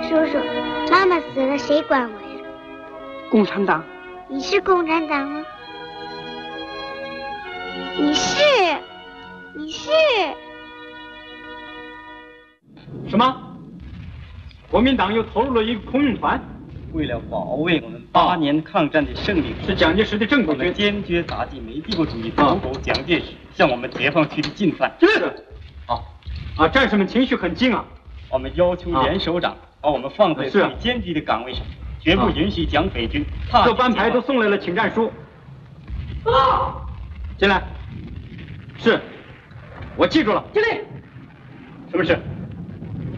叔叔，妈妈死了，谁管我呀？ 共产党。 你是共产党吗？你是？ 什么？国民党又投入了一个空运团， 为了保卫我们8年抗战的胜利， 是蒋介石的正规军， 坚决打击美帝国主义头头蒋介石向我们解放区的进犯。 是。好，战士们情绪很静啊。 我们要求严首长把我们放在最艰巨的岗位上，绝不允许蒋匪军踏进。 各班排都送来了请战书。进来。是，我记住了。 经理， 什么事？